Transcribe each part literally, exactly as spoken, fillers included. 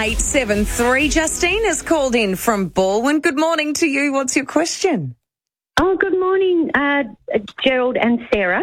eight seven three. Justine has called in from Baldwin. Good morning to you. What's your question? Oh, good morning, uh, Gerald and Sarah.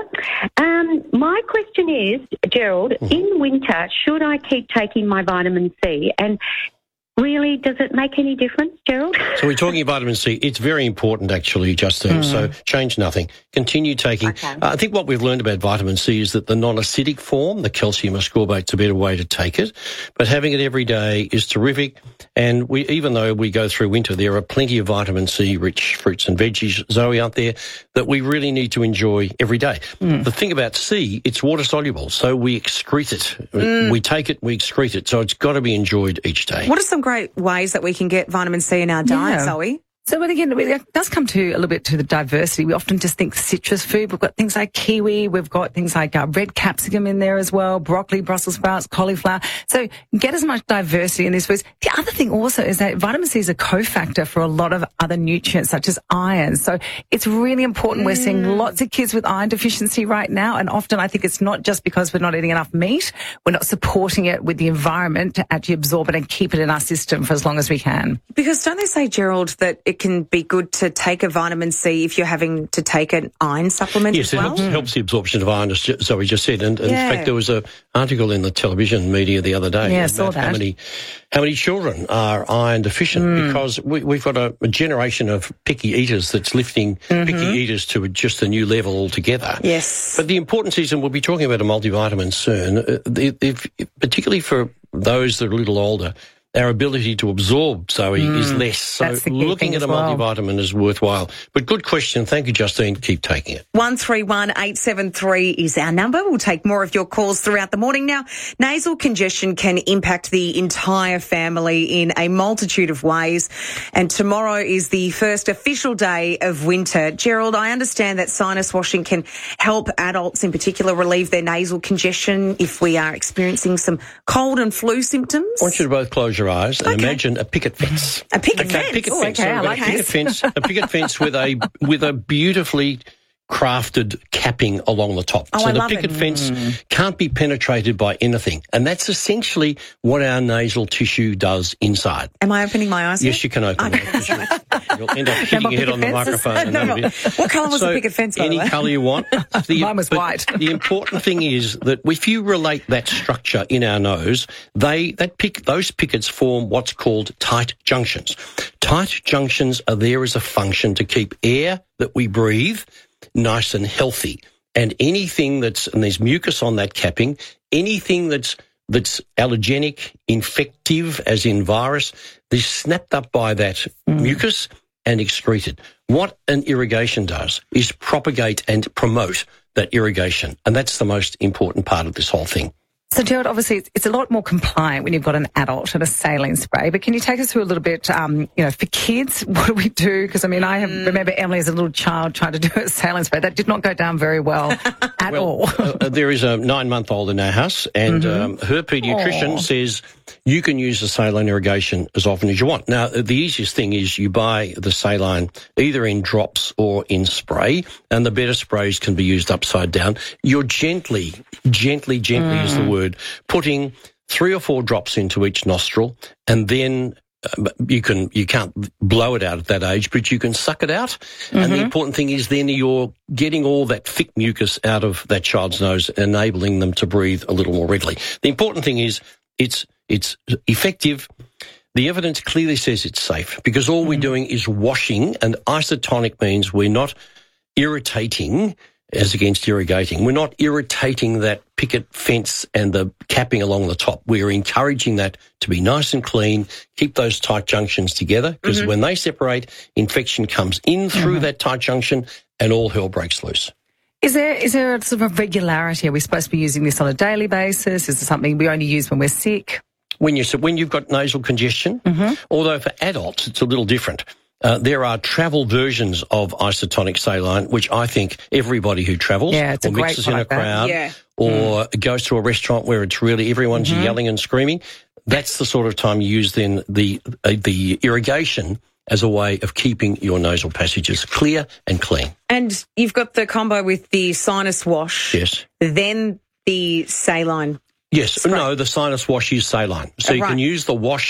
Um, my question is, Gerald, mm-hmm. in winter, should I keep taking my vitamin C? And really, does it make any difference, Gerald? So we're talking vitamin C. It's very important, actually, Justine. Mm. So change nothing. Continue taking. Okay. Uh, I think what we've learned about vitamin C is that the non-acidic form, the calcium ascorbate's a better way to take it. But having it every day is terrific. And we, even though we go through winter, there are plenty of vitamin C-rich fruits and veggies, Zoe, out there that we really need to enjoy every day. Mm. The thing about C, it's water-soluble, so we excrete it. Mm. We take it, we excrete it. So it's got to be enjoyed each day. What are some great ways that we can get vitamin C in our diet, yeah. Zoe? So, but again, it does come to a little bit to the diversity. We often just think citrus food. We've got things like kiwi. We've got things like uh, red capsicum in there as well, broccoli, Brussels sprouts, cauliflower. So get as much diversity in these foods. The other thing also is that vitamin C is a cofactor for a lot of other nutrients, such as iron. So it's really important. Mm. We're seeing lots of kids with iron deficiency right now. And often I think it's not just because we're not eating enough meat. We're not supporting it with the environment to actually absorb it and keep it in our system for as long as we can. Because don't they say, Gerald, that it can be good to take a vitamin C if you're having to take an iron supplement yes, as well? Yes, it helps, helps the absorption of iron, as Zoe just said. And, and yeah. in fact, there was an article in the television media the other day yeah, about how many, how many children are iron deficient mm. because we, we've got a, a generation of picky eaters that's lifting mm-hmm. picky eaters to just a new level altogether. Yes. But the importance is, and we'll be talking about a multivitamin soon, uh, if, particularly for those that are a little older, our ability to absorb, Zoe, mm, is less. So looking at a well. multivitamin is worthwhile. But good question. Thank you, Justine. Keep taking it. one three one eight seven three is our number. We'll take more of your calls throughout the morning. Now, nasal congestion can impact the entire family in a multitude of ways. And tomorrow is the first official day of winter. Gerald, I understand that sinus washing can help adults in particular relieve their nasal congestion if we are experiencing some cold and flu symptoms. I want you to both close your eyes and okay. imagine a picket fence. A picket okay, fence. Picket Ooh, fence. Okay, so I like a picket fence. A picket fence with a with a beautifully crafted capping along the top. Oh, so I the love picket it. fence Mm. can't be penetrated by anything. And that's essentially what our nasal tissue does inside. Am I opening my eyes? Yes, yet? you can open okay. it. You'll end up hitting your head on the microphone. no, no. What colour was so the picket fence, by any the way? colour you want. The, Mine was white. The important thing is that if you relate that structure in our nose, they that pick those pickets form what's called tight junctions. Tight junctions are there as a function to keep air that we breathe nice and healthy. And anything that's, and there's mucus on that capping, anything that's that's allergenic, infective, as in virus, they're snapped up by that mm. mucus and excreted. What an irrigation does is propagate and promote that irrigation. And that's the most important part of this whole thing. So, Gerald, obviously it's, it's a lot more compliant when you've got an adult and a saline spray, but can you take us through a little bit, um, you know, for kids, what do we do? Because, I mean, I have, mm. remember Emily as a little child trying to do a saline spray. That did not go down very well at well, all. uh, there is a nine-month-old in our house, and mm-hmm. um, her paediatrician Aww. says you can use the saline irrigation as often as you want. Now, the easiest thing is you buy the saline either in drops or in spray, and the better sprays can be used upside down. You're gently, gently, gently mm. is the word, putting three or four drops into each nostril, and then uh, you can you can't blow it out at that age, but you can suck it out. Mm-hmm. And the important thing is then you're getting all that thick mucus out of that child's nose, enabling them to breathe a little more readily. The important thing is it's it's effective. The evidence clearly says it's safe because all mm-hmm. we're doing is washing, and isotonic means we're not irritating as against irrigating. We're not irritating that picket fence and the capping along the top. We're encouraging that to be nice and clean, keep those tight junctions together, because mm-hmm. when they separate, infection comes in through mm-hmm. that tight junction and all hell breaks loose. Is there is there a sort of regularity? Are we supposed to be using this on a daily basis? Is it something we only use when we're sick? When, you, when you've got nasal congestion, mm-hmm. although for adults it's a little different. Uh, there are travel versions of isotonic saline, which I think everybody who travels yeah, or mixes in a crowd yeah. or mm. goes to a restaurant where it's really everyone's mm-hmm. yelling and screaming, that's the sort of time you use then the uh, the irrigation as a way of keeping your nasal passages clear and clean. And you've got the combo with the sinus wash. Yes. Then the saline. Yes. Spray. No, the sinus wash is saline. So oh, you right. can use the wash